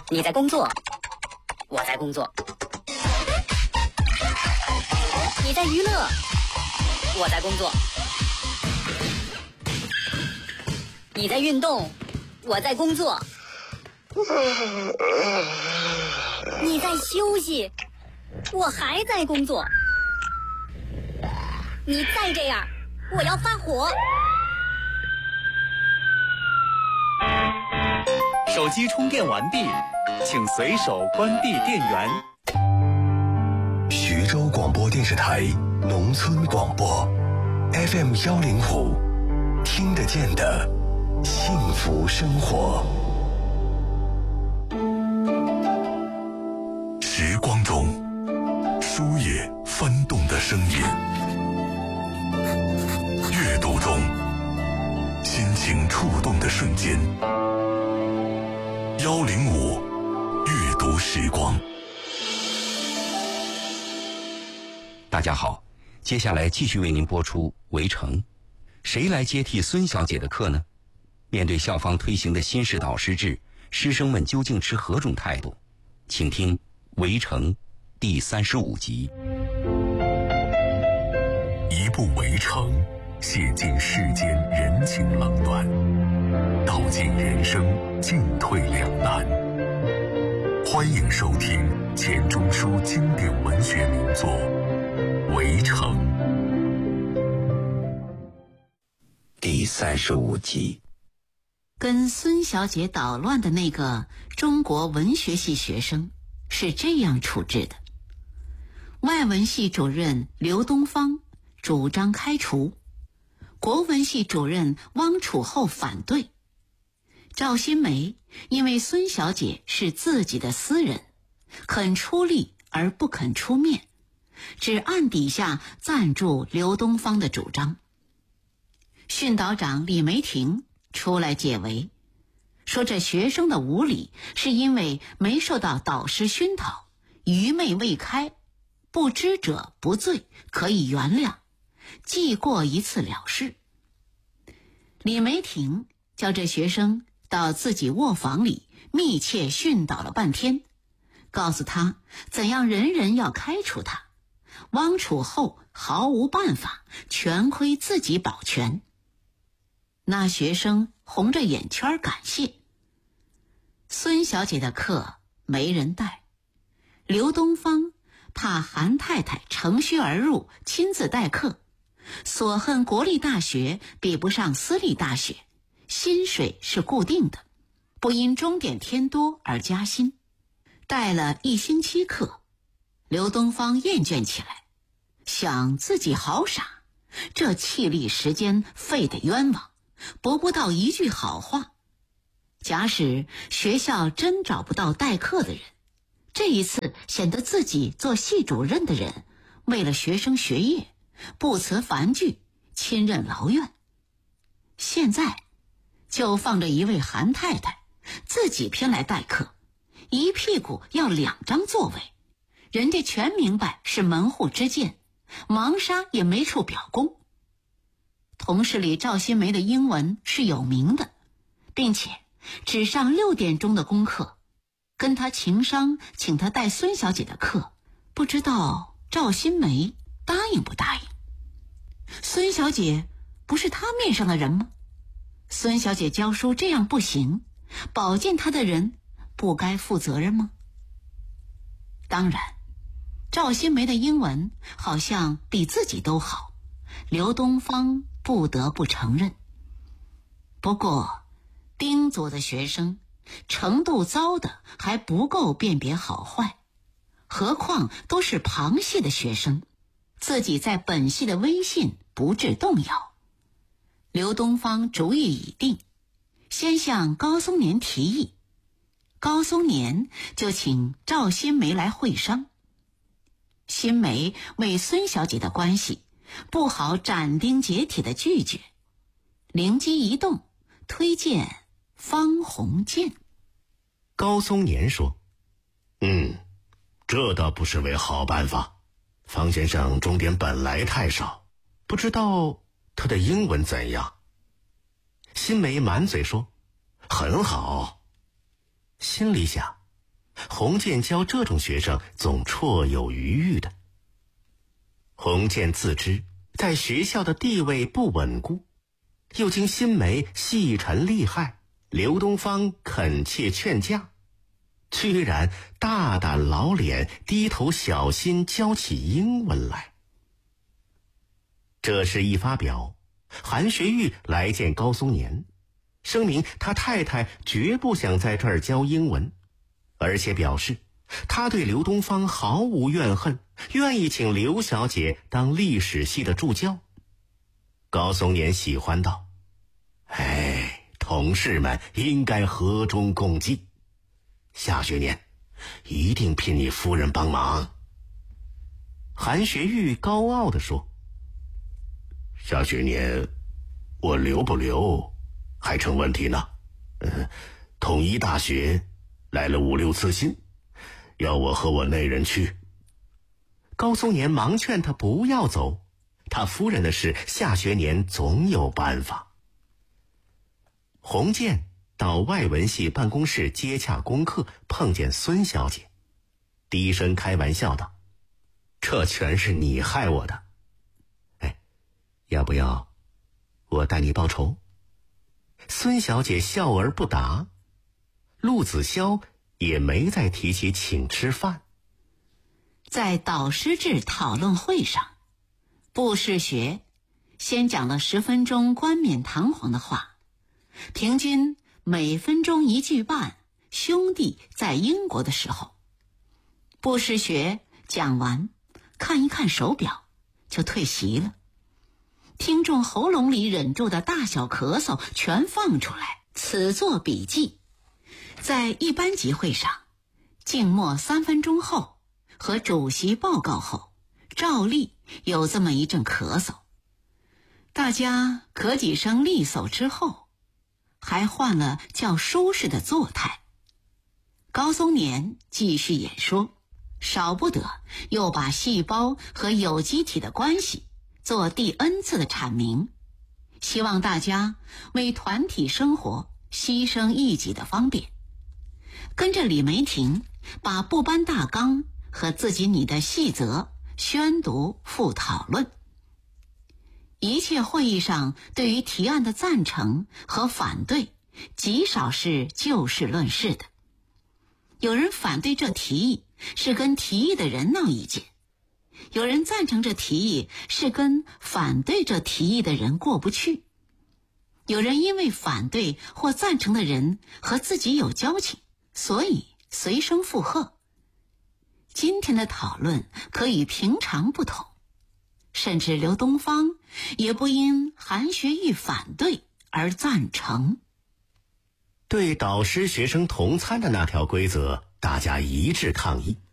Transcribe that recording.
你在工作，我在工作；你在娱乐，我在工作；你在运动，我在工作；你在休息，我还在工作。你再这样，我要发火。 手机充电完毕，请随手关闭电源。 徐州广播电视台农村广播 FM105，听得见的幸福生活。时光中书页翻动的声音，阅读中心情触动的瞬间。105阅读时光。 大家好，接下来继续为您播出《围城》。谁来接替孙小姐的课呢？面对校方推行的新式导师制，师生们究竟持何种态度？请听《围城》第35集。 一部《围城》，写尽世间人情冷暖，道尽人生进退两难。欢迎收听钱钟书经典文学名作《围城》第35集。 跟孙小姐捣乱的那个中国文学系学生是这样处置的：外文系主任刘东方主张开除，国文系主任汪楚厚反对。赵新梅因为孙小姐是自己的私人，肯出力而不肯出面，只暗底下赞助刘东方的主张。训导长李梅婷出来解围，说这学生的无理是因为没受到导师熏陶，愚昧未开，不知者不罪，可以原谅，记过一次了事。李梅婷叫这学生到自己卧房里密切训导了半天，告诉他怎样人人要开除他。汪楚厚毫无办法，全亏自己保全。那学生红着眼圈感谢。孙小姐的课没人带，刘东方怕韩太太乘虚而入，亲自代课，所恨国立大学比不上私立大学，薪水是固定的，不因钟点添多而加薪。带了1星期课，刘东方厌倦起来，想自己好傻，这气力时间费得冤枉，博不到一句好话。假使学校真找不到代课的人，这一次显得自己做系主任的人为了学生学业不辞繁剧，亲任劳院。现在就放着一位韩太太自己偏来代课，一屁股要2张座位，人家全明白是门户之见，盲杀也没处表功。同事里赵新梅的英文是有名的，并且只上6点钟的功课，跟他情商请他带孙小姐的课，不知道赵新梅答应不答应。孙小姐不是他面上的人吗？孙小姐教书这样不行，保荐她的人不该负责任吗？当然，赵新梅的英文好像比自己都好，刘东方不得不承认。不过丁族的学生程度糟的还不够辨别好坏，何况都是旁系的学生，自己在本系的威信不致动摇。刘东方主意已定，先向高松年提议，高松年就请赵新梅来会商。新梅为孙小姐的关系不好斩钉截铁地拒绝，灵机一动，推荐方鸿渐。 高松年说，这倒不失为好办法。方先生钟点本来太少，不知道他的英文怎样。新梅满嘴说很好，心里想洪建教这种学生总绰有余裕的。洪建自知在学校的地位不稳固，又经新梅细陈厉害，刘东方恳切劝架，居然大胆老脸，低头小心教起英文来。这事一发表，韩学玉来见高松年，声明他太太绝不想在这儿教英文，而且表示他对刘东方毫无怨恨，愿意请刘小姐当历史系的助教。高松年喜欢道：同事们应该和衷共济，下学年一定聘你夫人帮忙。韩学玉高傲地说：下学年我留不留还成问题呢。统一大学来了5、6次信，要我和我内人去。高松年忙劝他不要走，他夫人的事下学年总有办法。洪建到外文系办公室接洽功课，碰见孙小姐，低声开玩笑道：这全是你害我的，要不要我带你报仇？孙小姐笑而不答，陆子潇也没再提起请吃饭。 在导师制讨论会上，布士学先讲了10分钟冠冕堂皇的话，平均每分钟1句半兄弟在英国的时候。布士学讲完，看一看手表，就退席了。听众喉咙里忍住的大小咳嗽全放出来，此作笔记。在一般集会上，静默3分钟后和主席报告后，照例有这么一阵咳嗽。大家咳几声利索之后，还换了较舒适的坐态。高松年继续演说，少不得又把细胞和有机体的关系做第 N 次的阐明，希望大家为团体生活牺牲一己的方便。跟着李梅婷把部班大纲和自己拟的细则宣读复讨论。一切会议上对于提案的赞成和反对，极少是就事论事的。有人反对这提议，是跟提议的人闹意见；有人赞成这提议，是跟反对这提议的人过不去；有人因为反对或赞成的人和自己有交情，所以随声附和。今天的讨论可与平常不同，甚至刘东方也不因韩学玉反对而赞成。 对导师学生同餐的那条规则，大家一致抗议。